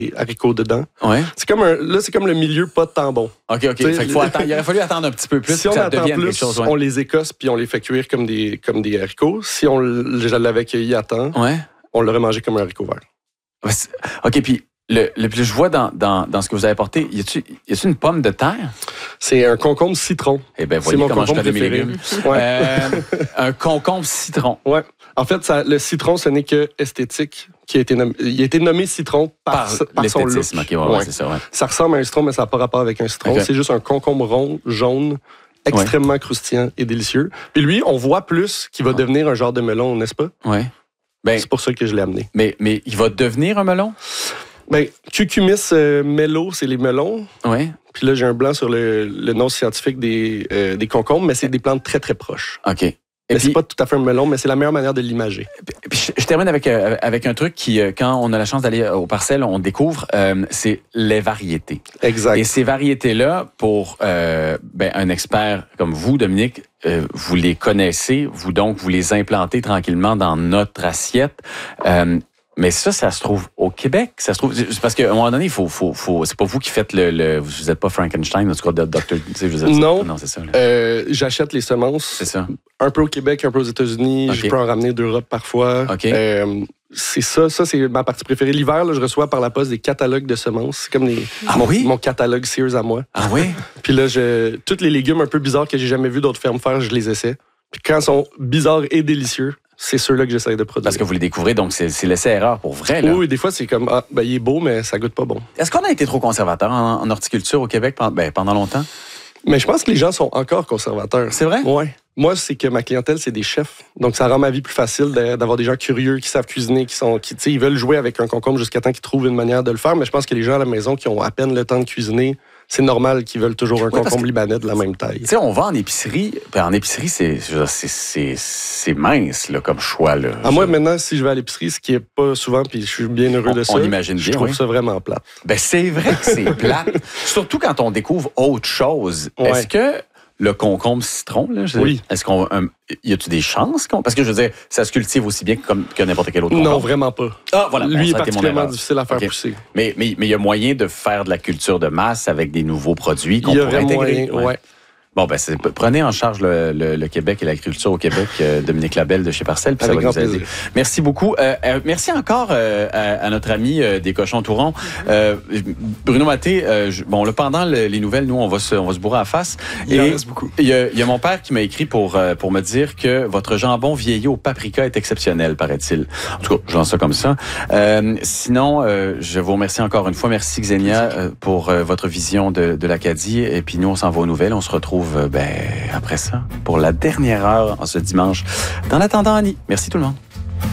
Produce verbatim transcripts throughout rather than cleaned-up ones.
haricots dedans. Ouais. C'est comme un, là, c'est comme le milieu pas tant bon. OK, OK. Fait qu'il faut attendre, il aurait fallu attendre un petit peu plus si pour on que ça attend devienne plus, quelque chose. Ouais. On les écosse puis on les fait cuire comme des, comme des haricots. Si on je l'avais cueilli à temps, ouais. on l'aurait mangé comme un haricot vert. Ouais, OK, puis le, le, je vois dans, dans, dans ce que vous avez apporté, y a-tu, y a-tu une pomme de terre? C'est un concombre citron. Eh bien, voyez c'est mon comment je connais préféré. mes légumes. Ouais. Euh, un concombre citron. Ouais. En fait, ça, le citron, ce n'est que esthétique. Qui a été nommé, il a été nommé citron par, par, par son look. Okay, ouais, ouais. Ouais, c'est ça, ouais. Ça ressemble à un citron, mais ça n'a pas rapport avec un citron. Okay. C'est juste un concombre rond, jaune, extrêmement ouais. croustillant et délicieux. Puis lui, on voit plus qu'il va ouais. devenir un genre de melon, n'est-ce pas? Oui. Ben, c'est pour ça que je l'ai amené. Mais, mais il va devenir un melon? Ben, Cucumis euh, mello, c'est les melons. Oui. Puis là, j'ai un blanc sur le, le nom scientifique des, euh, des concombres, mais c'est des plantes très, très proches. OK. Et mais puis, c'est pas tout à fait un melon, mais c'est la meilleure manière de l'imager. Puis je, je termine avec, euh, avec un truc qui, euh, quand on a la chance d'aller aux parcelles, on découvre, euh, c'est les variétés. Exact. Et ces variétés-là, pour euh, ben, un expert comme vous, Dominique, euh, vous les connaissez, vous donc, vous les implantez tranquillement dans notre assiette. Euh, Mais ça, ça se trouve au Québec. Ça se trouve, c'est parce qu'à un moment donné, il faut, faut, faut, c'est pas vous qui faites le, le vous n'êtes pas Frankenstein, en tout cas, docteur. Non, non, c'est ça. Euh, j'achète les semences. C'est ça. Un peu au Québec, un peu aux États-Unis. Okay. Je peux en ramener d'Europe parfois. Okay. Euh, c'est ça, ça c'est ma partie préférée. L'hiver, là, je reçois par la poste des catalogues de semences. C'est comme les, ah, mon, oui? mon catalogue Sears à moi. Ah oui? Puis là, je, tous les légumes un peu bizarres que j'ai jamais vu d'autres fermes faire, je les essaie. Puis quand ils sont bizarres et délicieux, c'est ceux-là que j'essaie de produire. Parce que vous les découvrez, donc c'est, c'est l'essai-erreur pour vrai, là. Oui, des fois, c'est comme, ah, ben, il est beau, mais ça goûte pas bon. Est-ce qu'on a été trop conservateur en, en horticulture au Québec pendant, ben, pendant longtemps? Mais je pense que les gens sont encore conservateurs. C'est vrai? Oui. Moi, c'est que ma clientèle, c'est des chefs. Donc, ça rend ma vie plus facile d'avoir des gens curieux, qui savent cuisiner, qui sont, qui, tu sais, ils veulent jouer avec un concombre jusqu'à temps qu'ils trouvent une manière de le faire. Mais je pense que les gens à la maison qui ont à peine le temps de cuisiner, c'est normal qu'ils veulent toujours un oui, concombre que, libanais de la même taille. Tu sais, on va en épicerie. Ben en épicerie, c'est, c'est, c'est, c'est mince là, comme choix. Là. À moi, maintenant, si je vais à l'épicerie, ce qui n'est pas souvent, puis je suis bien heureux on, de ça, on imagine bien, je trouve oui. ça vraiment plate. Ben, c'est vrai que c'est plate. Surtout quand on découvre autre chose. Ouais. Est-ce que le concombre citron, là, je oui. Dire, est-ce qu'on um, y a-tu des chances qu'on... Parce que je veux dire, ça se cultive aussi bien que, que n'importe quel autre concombre. Non, vraiment pas. Ah, voilà. Lui est particulièrement difficile à faire okay. pousser. Mais mais mais il y a moyen de faire de la culture de masse avec des nouveaux produits qu'on il y pourrait intégrer. Moyen, ouais. ouais. Bon, ben, c'est, prenez en charge le, le, le Québec et l'agriculture au Québec, euh, Dominique Labelle de chez Parcelles, puis ça va nous aider. Plaisir. Merci beaucoup. Euh, euh, merci encore euh, à, à notre ami euh, des cochons Touron. Euh, Bruno Maté, euh, je, bon, là, pendant le, les nouvelles, nous, on va se, on va se bourrer à la face. Il en reste beaucoup. Il y, a, il y a mon père qui m'a écrit pour, euh, pour me dire que votre jambon vieilli au paprika est exceptionnel, paraît-il. En tout cas, je lance ça comme ça. Euh, sinon, euh, je vous remercie encore une fois. Merci, Xenia, euh, pour euh, votre vision de, de l'Acadie. Et puis, nous, on s'en va aux nouvelles. On se retrouve Ben, après ça, pour la dernière heure en ce dimanche. Dans l'attendant, Annie. Merci tout le monde.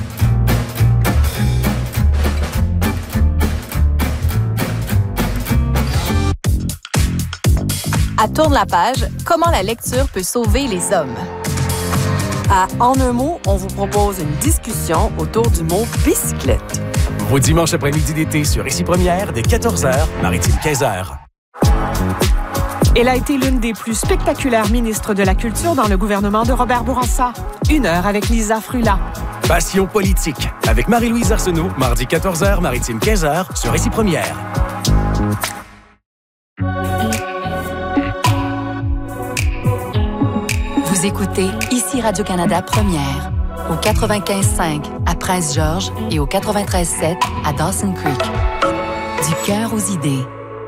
À Tourne la page, comment la lecture peut sauver les hommes. À En un mot, on vous propose une discussion autour du mot bicyclette. Vos dimanches après-midi d'été sur Ici Première, dès quatorze heures, Maritime quinze heures. Elle a été l'une des plus spectaculaires ministres de la Culture dans le gouvernement de Robert Bourassa. Une heure avec Lisa Frula. Passion politique avec Marie-Louise Arsenault, mardi quatorze heures, Maritime quinze heures, sur Ici Première. Vous écoutez Ici Radio-Canada Première, au quatre-vingt-quinze cinq à Prince-Georges et au quatre-vingt-treize sept à Dawson Creek. Du cœur aux idées.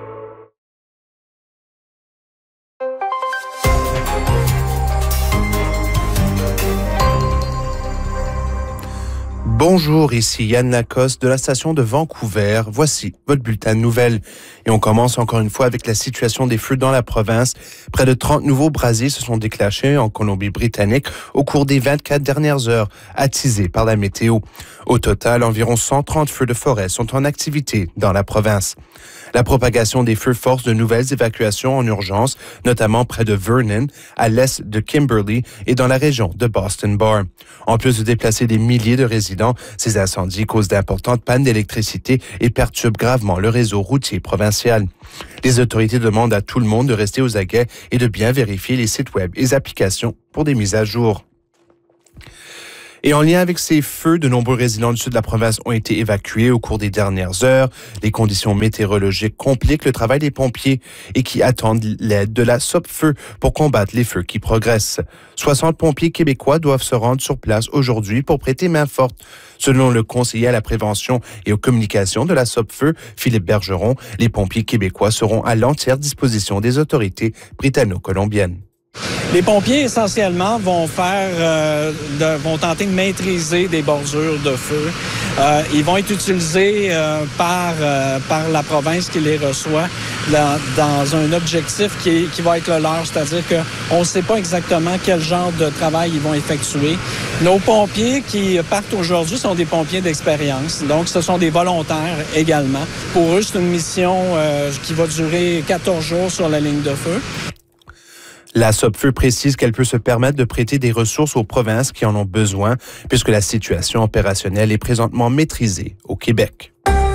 Bonjour, ici Yann Lacoste de la station de Vancouver. Voici votre bulletin de nouvelles. Et on commence encore une fois avec la situation des feux dans la province. Près de trente nouveaux brasiers se sont déclenchés en Colombie-Britannique au cours des vingt-quatre dernières heures, attisés par la météo. Au total, environ cent trente feux de forêt sont en activité dans la province. La propagation des feux force de nouvelles évacuations en urgence, notamment près de Vernon, à l'est de Kimberley et dans la région de Boston Bar. En plus de déplacer des milliers de résidents, ces incendies causent d'importantes pannes d'électricité et perturbent gravement le réseau routier provincial. Les autorités demandent à tout le monde de rester aux aguets et de bien vérifier les sites web et applications pour des mises à jour. Et en lien avec ces feux, de nombreux résidents du sud de la province ont été évacués au cours des dernières heures. Les conditions météorologiques compliquent le travail des pompiers et qui attendent l'aide de la Sopfeu pour combattre les feux qui progressent. soixante pompiers québécois doivent se rendre sur place aujourd'hui pour prêter main forte. Selon le conseiller à la prévention et aux communications de la Sopfeu, Philippe Bergeron, les pompiers québécois seront à l'entière disposition des autorités britanno-colombiennes. Les pompiers, essentiellement, vont faire, euh, de, vont tenter de maîtriser des bordures de feu. Euh, ils vont être utilisés euh, par, euh, par la province qui les reçoit dans, dans un objectif qui, est, qui va être le leur, c'est-à-dire qu'on ne sait pas exactement quel genre de travail ils vont effectuer. Nos pompiers qui partent aujourd'hui sont des pompiers d'expérience, donc ce sont des volontaires également. Pour eux, c'est une mission euh, qui va durer quatorze jours sur la ligne de feu. La Sopfeu précise qu'elle peut se permettre de prêter des ressources aux provinces qui en ont besoin, puisque la situation opérationnelle est présentement maîtrisée au Québec.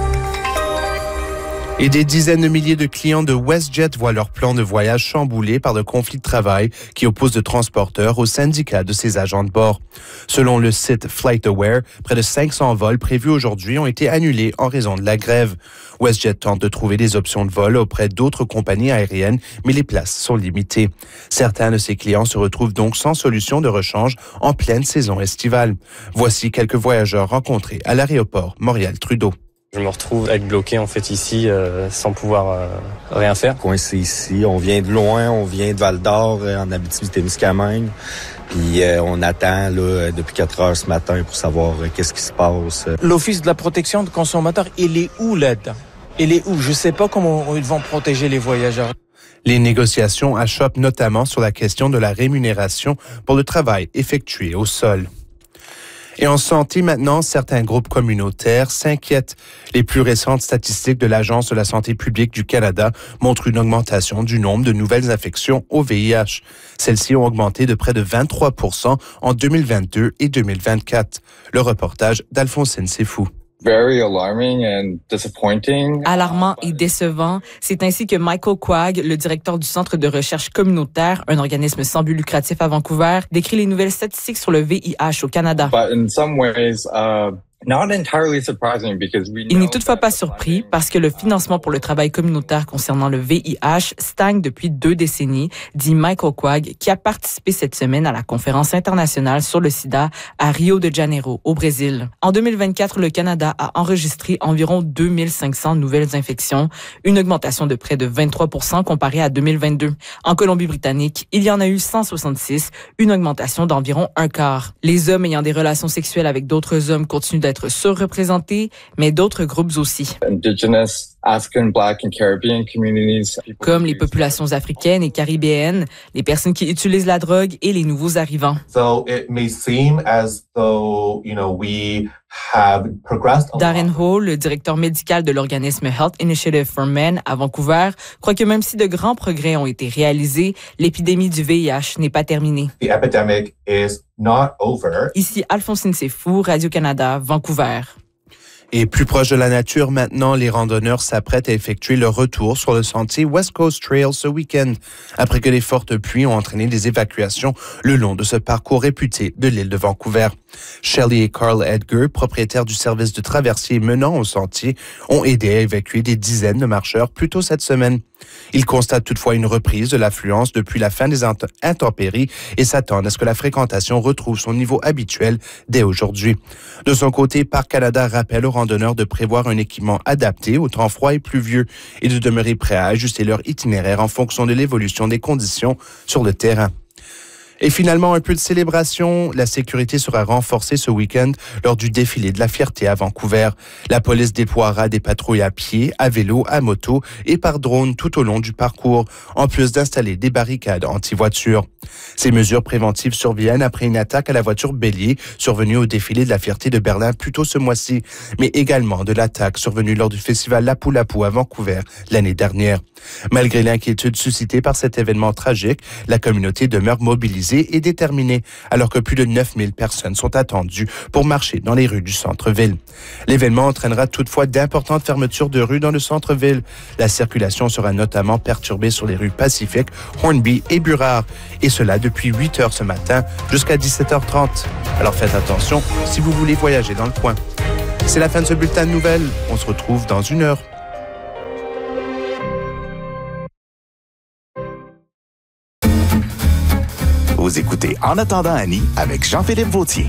Et des dizaines de milliers de clients de WestJet voient leur plan de voyage chamboulé par le conflit de travail qui oppose le transporteur au syndicat de ses agents de bord. Selon le site FlightAware, près de cinq cents vols prévus aujourd'hui ont été annulés en raison de la grève. WestJet tente de trouver des options de vol auprès d'autres compagnies aériennes, mais les places sont limitées. Certains de ces clients se retrouvent donc sans solution de rechange en pleine saison estivale. Voici quelques voyageurs rencontrés à l'aéroport Montréal-Trudeau. Je me retrouve à être bloqué en fait ici euh, sans pouvoir euh, rien faire. Coincé ici, on vient de loin, on vient de Val-d'Or, euh, en Abitibi-Témiscamingue. Puis euh, on attend là, depuis quatre heures ce matin pour savoir euh, qu'est-ce qui se passe. L'Office de la protection des consommateurs, il est où là-dedans? Il est où? Je sais pas comment ils vont protéger les voyageurs. Les négociations achoppent notamment sur la question de la rémunération pour le travail effectué au sol. Et en santé maintenant, certains groupes communautaires s'inquiètent. Les plus récentes statistiques de l'Agence de la santé publique du Canada montrent une augmentation du nombre de nouvelles infections au V I H. Celles-ci ont augmenté de près de vingt-trois pour cent en deux mille vingt-deux et deux mille vingt-quatre. Le reportage d'Alphonsine Sefou. Very alarming and disappointing. Alarmant et décevant, c'est ainsi que Michael Quagg, le directeur du Centre de recherche communautaire, un organisme sans but lucratif à Vancouver, décrit les nouvelles statistiques sur le V I H au Canada. But in some ways, uh... Not entirely surprising because we know Il n'est toutefois pas surpris parce que le financement pour le travail communautaire concernant le V I H stagne depuis deux décennies, dit Michael Quagg, qui a participé cette semaine à la conférence internationale sur le sida à Rio de Janeiro, au Brésil. En deux mille vingt-quatre, le Canada a enregistré environ deux mille cinq cents nouvelles infections, une augmentation de près de vingt-trois pour cent comparée à deux mille vingt-deux. En Colombie-Britannique, il y en a eu cent soixante-six, une augmentation d'environ un quart. Les hommes ayant des relations sexuelles avec d'autres hommes continuent d'être surreprésentés, mais d'autres groupes aussi. Indigenous, African, Black and Caribbean communities. Comme les populations africaines et caribéennes, les personnes qui utilisent la drogue et les nouveaux arrivants. So it may seem as though, you know, we have progressed a lot. Darren Hall, le directeur médical de l'organisme Health Initiative for Men à Vancouver, croit que même si de grands progrès ont été réalisés, l'épidémie du V I H n'est pas terminée. The epidemic is not over. Ici Alphonsine Sefou, Radio-Canada, Vancouver. Et plus proche de la nature, maintenant, les randonneurs s'apprêtent à effectuer leur retour sur le sentier West Coast Trail ce week-end, après que les fortes pluies ont entraîné des évacuations le long de ce parcours réputé de l'île de Vancouver. Shelley et Carl Edgar, propriétaires du service de traversier menant au sentier, ont aidé à évacuer des dizaines de marcheurs plus tôt cette semaine. Ils constatent toutefois une reprise de l'affluence depuis la fin des intempéries et s'attendent à ce que la fréquentation retrouve son niveau habituel dès aujourd'hui. De son côté, Parc Canada rappelle aux randonneurs de prévoir un équipement adapté au temps froid et pluvieux et de demeurer prêts à ajuster leur itinéraire en fonction de l'évolution des conditions sur le terrain. Et finalement, un peu de célébration. La sécurité sera renforcée ce week-end lors du défilé de la fierté à Vancouver. La police déploiera des patrouilles à pied, à vélo, à moto et par drone tout au long du parcours, en plus d'installer des barricades anti-voitures. Ces mesures préventives surviennent après une attaque à la voiture bélier survenue au défilé de la fierté de Berlin plus tôt ce mois-ci, mais également de l'attaque survenue lors du festival Lapu Lapu à Vancouver l'année dernière. Malgré l'inquiétude suscitée par cet événement tragique, la communauté demeure mobilisée mobilisés et déterminés, alors que plus de neuf mille personnes sont attendues pour marcher dans les rues du centre-ville. L'événement entraînera toutefois d'importantes fermetures de rues dans le centre-ville. La circulation sera notamment perturbée sur les rues Pacifique, Hornby et Burrard, et cela depuis huit heures ce matin jusqu'à dix-sept heures trente. Alors faites attention si vous voulez voyager dans le coin. C'est la fin de ce bulletin de nouvelles. On se retrouve dans une heure. Vous écoutez En attendant Annie avec Jean-Philippe Vautier.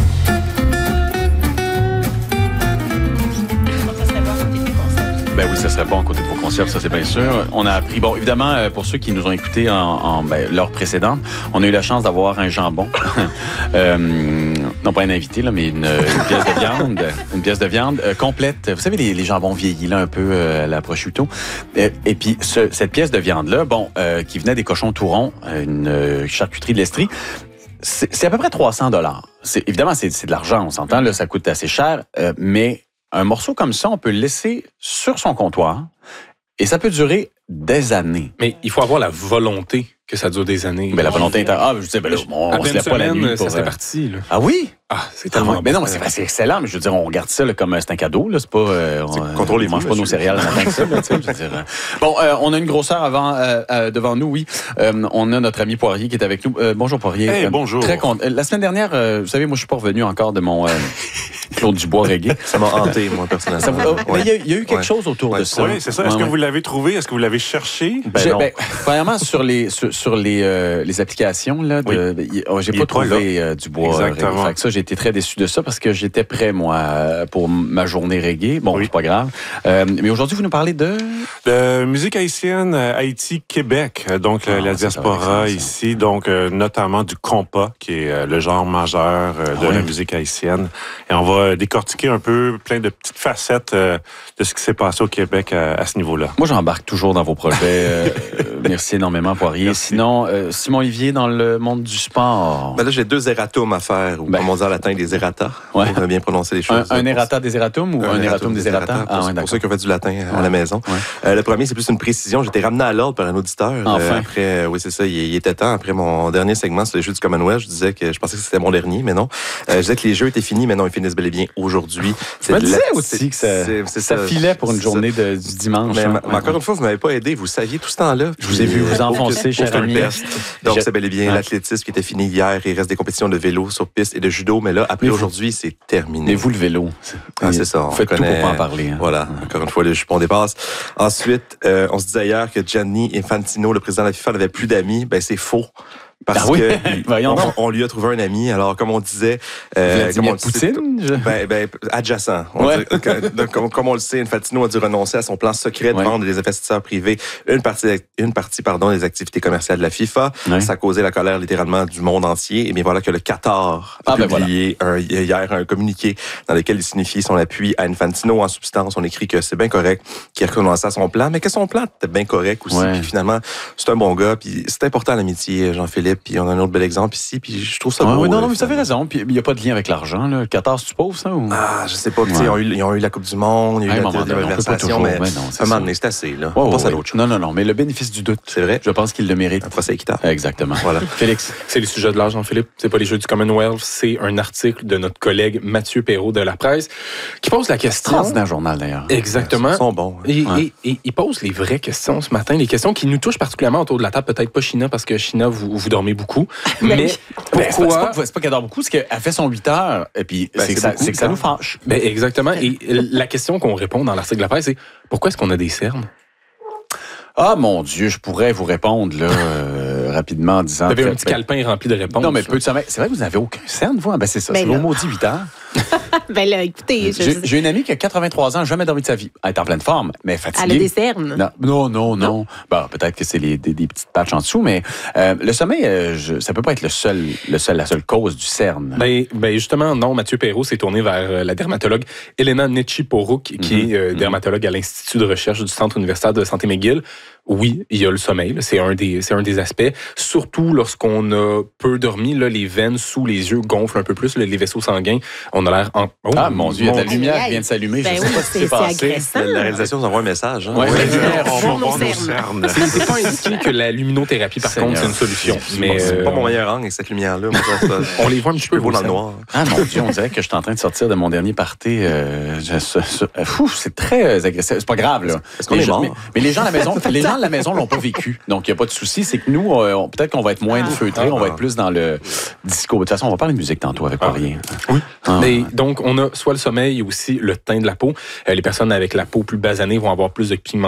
Ben oui, ça serait bon à côté de vos concerts, ça c'est bien sûr. On a appris, bon, évidemment, pour ceux qui nous ont écoutés en, en ben, l'heure précédente, on a eu la chance d'avoir un jambon. euh, non pas un invité, là, mais une, une pièce de viande, une pièce de viande euh, complète. Vous savez, les, les jambons vieillis, là, un peu euh, à la prosciutto. Et, et puis, ce, cette pièce de viande-là, bon, euh, qui venait des cochons tout ronds, une euh, charcuterie de l'Estrie, c'est, c'est à peu près trois cents dollars. C'est, évidemment, c'est, c'est de l'argent, on s'entend, là, ça coûte assez cher, euh, mais un morceau comme ça, on peut le laisser sur son comptoir et ça peut durer des années. Mais il faut avoir la volonté que ça dure des années. Mais la volonté est... Ah, je sais, ben là, on, on se lève pas la nuit pour... ça serait parti, là. Ah oui? Ah, c'est tellement... Ah, oui. Mais non, mais c'est, c'est excellent, mais je veux dire, on regarde ça là, comme c'est un cadeau, là, c'est pas... Euh, on contrôle, mange pas nos céréales le matin que ça, là, tu sais, je veux dire. Bon, euh, on a une grosseur avant, euh, euh, devant nous, oui. Euh, on a notre ami Poirier qui est avec nous. Euh, bonjour Poirier. Hey, euh, bonjour. Très content. La semaine dernière, euh, vous savez, moi, je suis pas revenu encore de mon... Euh, Claude Dubois reggae. Ça m'a hanté, moi, personnellement. Ça, euh, ouais. Il y, y a eu quelque ouais. chose autour ouais. de ça. Oui, c'est ça. Est-ce ouais, que vous l'avez trouvé? Est-ce que vous l'avez cherché? Ben non. Ben, premièrement, sur les, sur, sur les, euh, les applications, là, de, oui. oh, j'ai il pas trouvé euh, Dubois reggae. Fait que ça, j'ai été très déçu de ça parce que j'étais prêt, moi, pour ma journée reggae. Bon, oui. c'est pas grave. Euh, mais aujourd'hui, vous nous parlez de... De musique haïtienne, Haïti, Québec. Donc, ah, la diaspora ici. Donc, euh, notamment du compas, qui est euh, le genre majeur euh, de ah, oui. la musique haïtienne. Et on va décortiquer un peu plein de petites facettes euh, de ce qui s'est passé au Québec à, à ce niveau-là. Moi, j'embarque toujours dans vos projets. Euh, merci énormément, Poirier. Merci. Sinon, euh, Simon Olivier, dans le monde du sport. Ben là, j'ai deux erratums à faire, ou ben. comme on dit en latin, des errata. Ouais. Pour bien prononcer les choses. Un, un errata des erratums ou un, un erratum des errata? Ah, ouais, pour ceux qui ont fait du latin ouais. à la maison. Ouais. Euh, le premier, c'est plus une précision. J'étais ramené à l'ordre par un auditeur. Enfin. Euh, après, euh, oui, c'est ça, il, il était temps. Après mon dernier segment sur les Jeux du Commonwealth, je disais que je pensais que c'était mon dernier, mais non. Euh, je disais que les Jeux étaient finis, mais non, ils finissent bel et bien aujourd'hui. Je me disais aussi que ça, c'est, c'est ça, ça filait pour une journée de, du dimanche. Mais, hein. mais encore une fois, vous m'avez pas aidé. Vous saviez tout ce temps-là. Je vous ai vu vous enfoncer, cher ami. Donc, c'est bel et bien l'athlétisme qui était fini hier. Il reste des compétitions de vélo sur piste et de judo, mais là, après aujourd'hui, c'est terminé. Mais vous, le vélo. Ah, c'est ça. On faites connaît... tout pour pas en parler. Hein. Voilà. Encore une fois, le jupon dépasse. Ensuite, euh, on se disait hier que Gianni Infantino, le président de la FIFA, n'avait plus d'amis. Ben, c'est faux. Parce ah oui? que on, on lui a trouvé un ami. Alors, comme on disait, euh, comme on Poutine, je... ben, ben, adjacent. On ouais. dit, comme, comme, comme on le sait, Infantino a dû renoncer à son plan secret de ouais. vendre des investisseurs privés une partie, une partie, pardon, des activités commerciales de la FIFA. Ouais. Ça a causé la colère littéralement du monde entier. Et bien voilà que le Qatar a ah, publié ben voilà. un, hier un communiqué dans lequel il signifie son appui à Infantino. En substance, on écrit que c'est bien correct, qu'il a renoncé à son plan, mais que son plan était bien correct aussi. Ouais. Puis finalement, c'est un bon gars. Puis c'est important l'amitié, Jean-Philippe. Puis on a un autre bel exemple ici, puis je trouve ça ah, beau. Oui, non, non, vous avez raison. Puis il n'y a pas de lien avec l'argent. Là. Le Qatar, c'est pauvre, ça? Ou... Ah, je sais pas. Ouais. Ils, ont eu, ils ont eu la Coupe du Monde, il y a eu la déversation, mais à un moment donné, c'est assez. Là. Oh, on passe oui. à l'autre chose. Non, non, non, mais le bénéfice du doute, c'est vrai. Je pense qu'il le mérite. Un procès équitable. Exactement. Voilà. Félix. C'est le sujet de l'âge, Jean-Philippe. C'est pas les Jeux du Commonwealth, c'est un article de notre collègue Mathieu Perrault de La Presse qui pose la question... Extraordinaire journal, d'ailleurs. Exactement. Ils sont bons. Et, ouais. et, et il pose les vraies questions ce matin, les questions qui nous touchent particulièrement autour de la table. Peut-être pas China, parce que China, vous, vous dormez beaucoup, mais... Ben, pourquoi? C'est pas, c'est pas qu'elle dort beaucoup, c'est qu'elle fait son huit heures, et puis ben, c'est, c'est, que ça, beaucoup, c'est que ça nous fâche. Ben, exactement. Et la question qu'on répond dans l'article de La Presse, c'est pourquoi est-ce qu'on a des cernes? Ah, mon Dieu, je pourrais vous répondre, là, euh, rapidement en disant... Vous avez un petit ben, calepin rempli de réponses. Non, mais peu de sommeil. C'est vrai que vous n'avez aucun cerne, vous? Ben, c'est ça. Ben c'est le mot dit huit heures. Ben là, écoutez... Je... J'ai, j'ai une amie qui a quatre-vingt-trois ans, jamais dormi de sa vie. Elle est en pleine forme, mais fatiguée. Elle a des cernes? Non, non, non. non. non. Bon, peut-être que c'est les, des, des petites patchs en dessous, mais euh, le sommeil, euh, je, ça peut pas être le seul, le seul, la seule cause du cerne. Ben, ben justement, non. Mathieu Perrault s'est tourné vers la dermatologue Elena Nechiporuk, qui mm-hmm. est euh, dermatologue à l'Institut de recherche du Centre universitaire de santé McGill. oui, il y a le sommeil, là, c'est un des c'est un des aspects. Surtout lorsqu'on a peu dormi, là, les veines sous les yeux gonflent un peu plus, là, les vaisseaux sanguins, on a l'air en... oh, ah mon Dieu, il y a de la lumière qui vient de s'allumer. Ben je sais oui, pas ce qui s'est passé. La, la réalisation nous envoie un message. Hein? Ouais, ouais, lumière, on va voir nos cernes. C'est, c'est pas indiqué que la luminothérapie, par Seigneur. contre, c'est une solution. C'est, mais c'est euh, pas mon meilleur angle avec cette lumière-là. Moi, ça, ça, on les voit un petit peu beau dans le noir. Ah mon Dieu, on dirait que je suis en train de sortir de mon dernier party. Euh, je, ce, ce, fou, c'est très agressif. C'est pas grave là. Est-ce qu'on les est gens, mort? mais, mais les gens à la maison, les gens de la maison l'ont pas vécu. Donc il y a pas de souci. C'est que nous, on, peut-être qu'on va être moins Ah. feutrés, on va être plus dans le disco. De toute façon, on va parler de musique tantôt avec Ah. rien. Oui. Ah. Mais, donc, on a soit le sommeil et aussi le teint de la peau. Euh, les personnes avec la peau plus basanée vont avoir plus de pigmentation